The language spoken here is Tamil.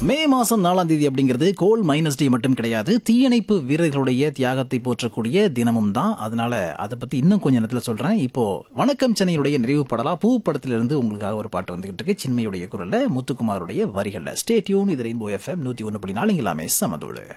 மே மாசம் 4ஆம் தேதி அப்படிங்கிறது கோல் மைனஸ் டே மட்டும் கிடையாது, தீயணைப்பு வீரர்களுடைய தியாகத்தை போற்றக்கூடிய தினமும் தான். அதனால அதை பத்தி இன்னும் கொஞ்ச நேரத்தில் சொல்றேன். இப்போ வணக்கம் சென்னையுடைய நிறைவு பாடலா பூ படத்திலிருந்து உங்களுக்காக ஒரு பாட்டு வந்துகிட்டு இருக்கு. சின்மையுடைய குரல்ல, முத்துக்குமாருடைய வரிகள்ல. Stay tune. இது ரெயின்போ எஃப்எம் 101.4 எல்லாமே சமதோடு.